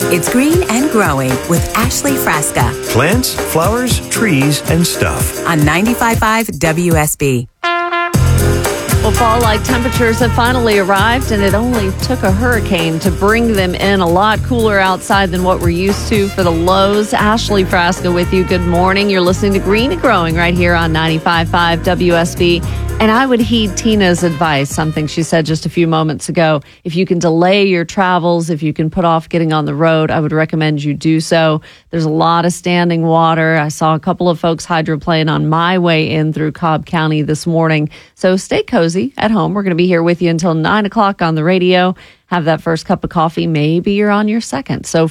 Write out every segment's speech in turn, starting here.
It's Green and Growing with Ashley Frasca Plants, flowers, trees, and stuff. on 95.5 WSB. Well, fall-like temperatures have finally arrived, and it only took a hurricane to bring them in. A lot cooler outside than what we're used to for the lows. Ashley Frasca with you. Good morning. You're listening to Green and Growing right here on 95.5 WSB. And I would heed Tina's advice, something she said just a few moments ago. If you can delay your travels, if you can put off getting on the road, I would recommend you do so. There's a lot of standing water. I saw a couple of folks hydroplane on my way in through Cobb County this morning. So stay cozy at home. We're going to be here with you until 9 o'clock on the radio. Have that first cup of coffee. Maybe you're on your second. So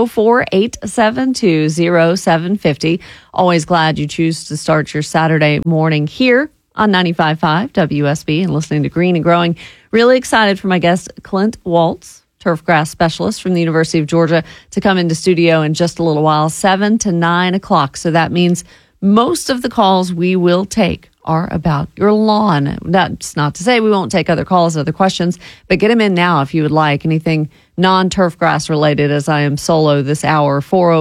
404-872-0750. Always glad you choose to start your Saturday morning here on 95.5 WSB and listening to Green and Growing. Really excited for my guest, Clint Waltz, turf grass specialist from the University of Georgia, to come into studio in just a little while, 7 to 9 o'clock. So that means most of the calls we will take are about your lawn. That's not to say we won't take other calls, other questions, but get them in now if you would like. Anything non-turf grass related, as I am solo this hour,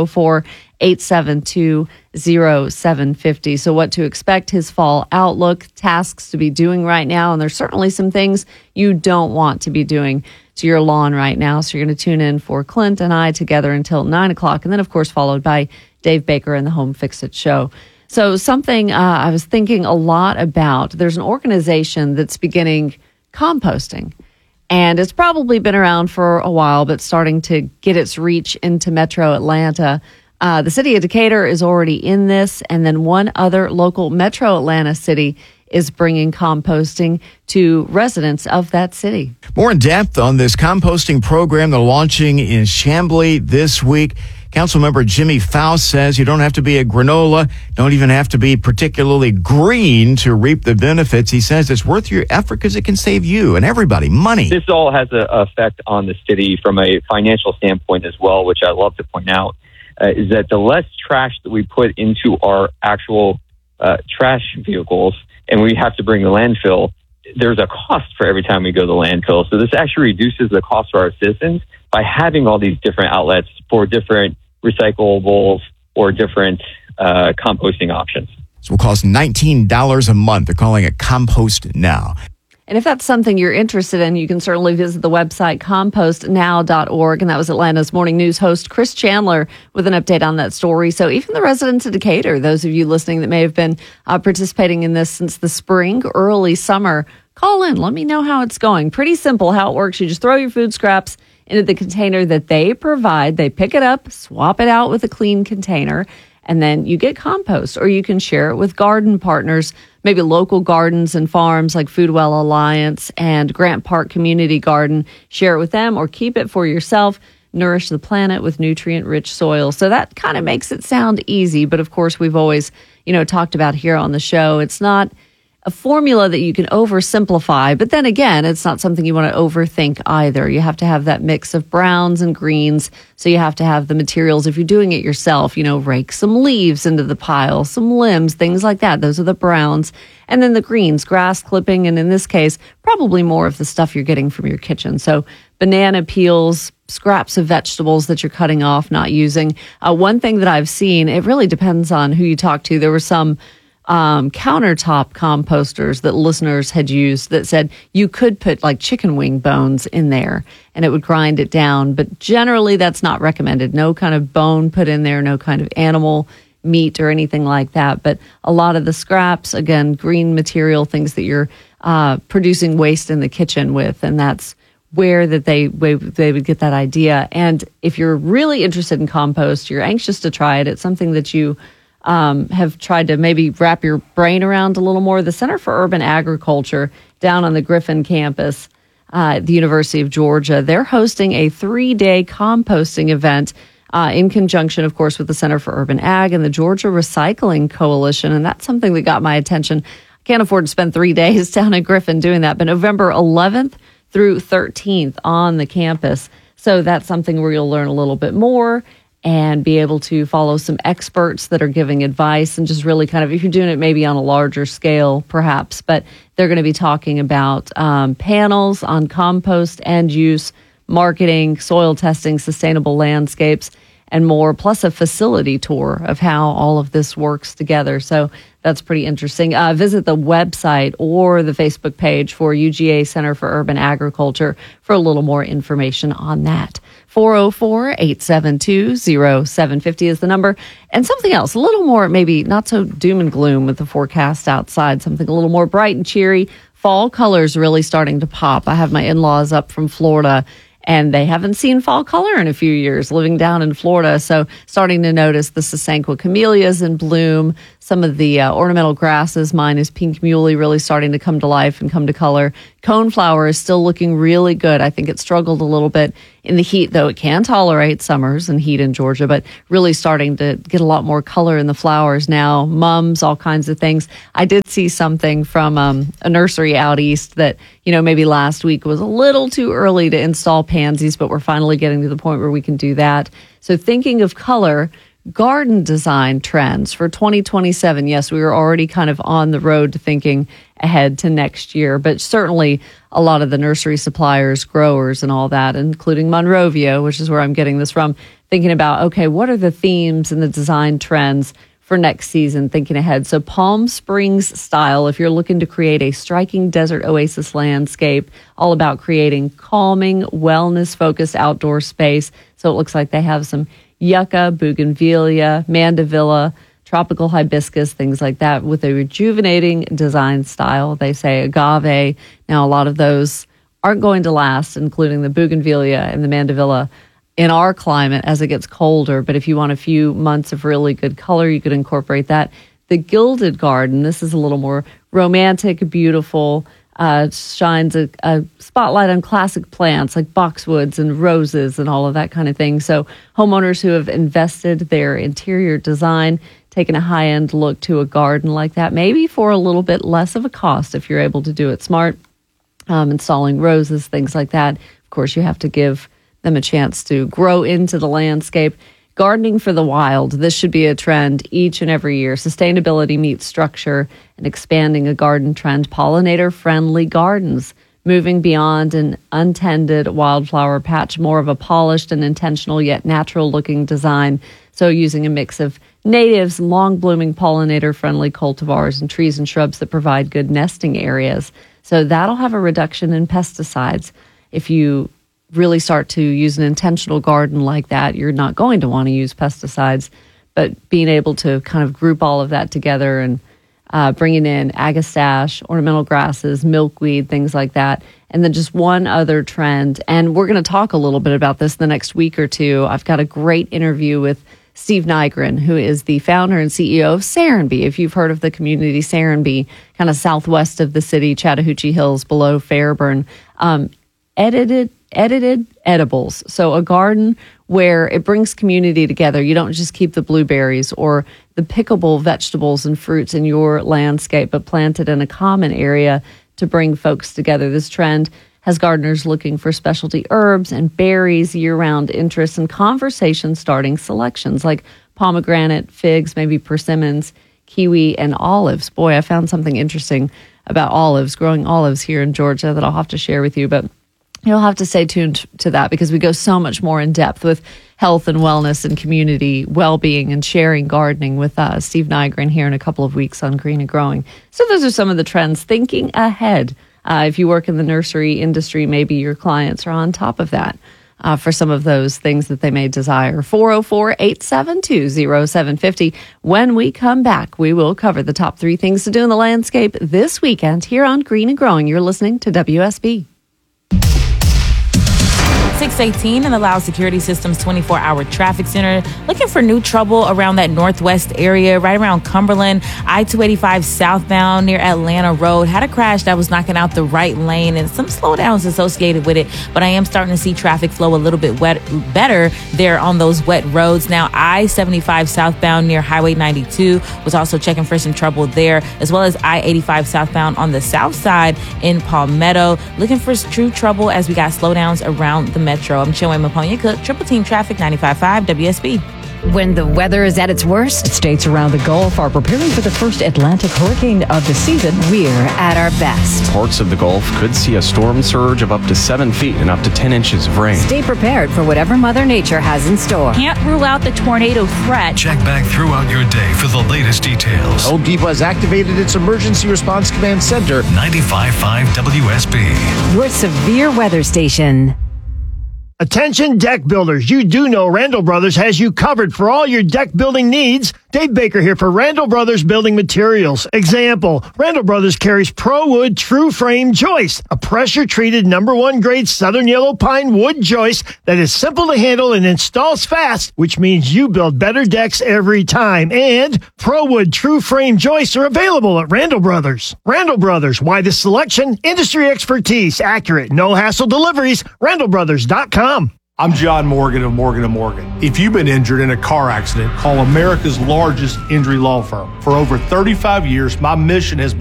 404-872-0750. So what to expect, his fall outlook, tasks to be doing right now, and there's certainly some things you don't want to be doing to your lawn right now. So you're going to tune in for Clint and I together until 9 o'clock, and then, of course, followed by Dave Baker and the Home Fix-It Show. So something I was thinking a lot about, there's an organization that's beginning composting. And it's probably been around for a while, but starting to get its reach into Metro Atlanta. The city of Decatur is already in this, and then one other local Metro Atlanta city is bringing composting to residents of that city. More in depth on this composting program they're launching in Chamblee this week. Councilmember Jimmy Faust says you don't have to be a granola, don't even have to be particularly green to reap the benefits. He says it's worth your effort because it can save you and everybody money. This all has an effect on the city from a financial standpoint as well, which I love to point out, is that the less trash that we put into our actual trash vehicles and we have to bring the landfill, there's a cost for every time we go to the landfill. So this actually reduces the cost for our citizens by having all these different outlets for different recyclables or different composting options. This will cost $19 a month. They're calling it Compost Now. And if that's something you're interested in, you can certainly visit the website compostnow.org. And that was Atlanta's Morning News host Chris Chandler with an update on that story. So even the residents of Decatur, those of you listening that may have been participating in this since the spring, early summer, call in. Let me know how it's going. Pretty simple how it works. You just throw your food scraps into the container that they provide. They pick it up, swap it out with a clean container, and then you get compost. Or you can share it with garden partners, maybe local gardens and farms like Foodwell Alliance and Grant Park Community Garden. Share it with them or keep it for yourself. Nourish the planet with nutrient-rich soil. So that kind of makes it sound easy. But of course, we've always, talked about here on the show, it's not a formula that you can oversimplify, but then again, it's not something you want to overthink either. You have to have that mix of browns and greens, so you have to have the materials. If you're doing it yourself, rake some leaves into the pile, some limbs, things like that. Those are the browns. And then the greens, grass clipping, and in this case, probably more of the stuff you're getting from your kitchen. So banana peels, scraps of vegetables that you're cutting off, not using. One thing that I've seen, it really depends on who you talk to. There were some countertop composters that listeners had used that said you could put like chicken wing bones in there and it would grind it down. But generally that's not recommended. No kind of bone put in there, no kind of animal meat or anything like that. But a lot of the scraps, again, green material, things that you're producing waste in the kitchen with. And that's where that they would get that idea. And if you're really interested in compost, you're anxious to try it. It's something that you have tried to maybe wrap your brain around a little more. The Center for Urban Agriculture down on the Griffin campus at the University of Georgia, they're hosting a 3-day composting event in conjunction, of course, with the Center for Urban Ag and the Georgia Recycling Coalition. And that's something that got my attention. I can't afford to spend 3 days down at Griffin doing that, but November 11th through 13th on the campus. So that's something where you'll learn a little bit more and be able to follow some experts that are giving advice and just really kind of, if you're doing it maybe on a larger scale, perhaps, but they're going to be talking about panels on compost and use, marketing, soil testing, sustainable landscapes, and more, plus a facility tour of how all of this works together. So that's pretty interesting. Visit the website or the Facebook page for UGA Center for Urban Agriculture for a little more information on that. 404-872-0750 is the number. And something else, a little more, maybe not so doom and gloom with the forecast outside, something a little more bright and cheery. Fall colors really starting to pop. I have my in-laws up from Florida, and they haven't seen fall color in a few years living down in Florida. So starting to notice the Sasanqua camellias in bloom, some of the ornamental grasses. Mine is pink muley, really starting to come to life and come to color. Coneflower is still looking really good. I think it struggled a little bit in the heat, though it can tolerate summers and heat in Georgia, but really starting to get a lot more color in the flowers now. Mums, all kinds of things. I did see something from a nursery out east that, maybe last week was a little too early to install pansies, but we're finally getting to the point where we can do that. So thinking of color, garden design trends for 2027. Yes, we were already kind of on the road to thinking ahead to next year, but certainly a lot of the nursery suppliers, growers, and all that, including Monrovia, which is where I'm getting this from, thinking about, okay, what are the themes and the design trends for next season, thinking ahead. So Palm Springs style, if you're looking to create a striking desert oasis landscape, all about creating calming, wellness-focused outdoor space. So it looks like they have some yucca, bougainvillea, mandevilla, tropical hibiscus, things like that, with a rejuvenating design style. They say agave. Now, a lot of those aren't going to last, including the bougainvillea and the mandevilla, in our climate as it gets colder. But if you want a few months of really good color, you could incorporate that. The Gilded Garden, this is a little more romantic, beautiful, shines a spotlight on classic plants like boxwoods and roses and all of that kind of thing. So homeowners who have invested their interior design, taken a high-end look to a garden like that, maybe for a little bit less of a cost if you're able to do it smart, installing roses, things like that. Of course, you have to give them a chance to grow into the landscape. Gardening for the wild, this should be a trend each and every year. Sustainability meets structure and expanding a garden trend. Pollinator-friendly gardens, moving beyond an untended wildflower patch, more of a polished and intentional yet natural-looking design. So using a mix of natives, long-blooming pollinator-friendly cultivars and trees and shrubs that provide good nesting areas. So that'll have a reduction in pesticides. If you really start to use an intentional garden like that, you're not going to want to use pesticides, but being able to kind of group all of that together and bringing in agastache, ornamental grasses, milkweed, things like that. And then just one other trend, and we're going to talk a little bit about this the next week or two. I've got a great interview with Steve Nygren, who is the founder and CEO of Serenbe. If you've heard of the community Serenbe, kind of southwest of the city, Chattahoochee Hills below Fairburn, edited edibles. So a garden where it brings community together. You don't just keep the blueberries or the pickable vegetables and fruits in your landscape, but plant it in a common area to bring folks together. This trend has gardeners looking for specialty herbs and berries, year-round interests, and conversation-starting selections like pomegranate, figs, maybe persimmons, kiwi, and olives. Boy, I found something interesting about olives, growing olives here in Georgia that I'll have to share with you, but you'll have to stay tuned to that because we go so much more in depth with health and wellness and community well-being and sharing gardening with Steve Nygren here in a couple of weeks on Green and Growing. So those are some of the trends. Thinking ahead. If you work in the nursery industry, maybe your clients are on top of that for some of those things that they may desire. 404-872-0750. When we come back, we will cover the top 3 things to do in the landscape this weekend here on Green and Growing. You're listening to WSB. 618 and the Loud Security Systems 24-hour traffic center. Looking for new trouble around that northwest area, right around Cumberland. I-285 southbound near Atlanta Road had a crash that was knocking out the right lane and some slowdowns associated with it. But I am starting to see traffic flow a little bit better there on those wet roads. Now, I-75 southbound near Highway 92 was also checking for some trouble there, as well as I-85 southbound on the south side in Palmetto. Looking for true trouble as we got slowdowns around the metro. I'm Chinwe Maponya Cook, Triple Team Traffic 95.5 WSB. when the weather is at its worst? States around the Gulf are preparing for the first Atlantic hurricane of the season. We're at our best. Parts of the Gulf could see a storm surge of up to 7 feet and up to 10 inches of rain. Stay prepared for whatever Mother Nature has in store. Can't rule out the tornado threat. Check back throughout your day for the latest details. Home Depot has activated its Emergency Response Command Center. 95.5 WSB. Your severe weather station. Attention deck builders, you do know Randall Brothers has you covered for all your deck building needs. Dave Baker here for Randall Brothers Building Materials. Example, Randall Brothers carries ProWood True Frame Joist, a pressure-treated #1 grade Southern Yellow Pine wood joist that is simple to handle and installs fast, which means you build better decks every time. And ProWood True Frame joists are available at Randall Brothers. Randall Brothers, why the selection? Industry expertise, accurate, no-hassle deliveries, randallbrothers.com. I'm John Morgan of Morgan & Morgan. If you've been injured in a car accident, call America's largest injury law firm. For over 35 years, my mission has been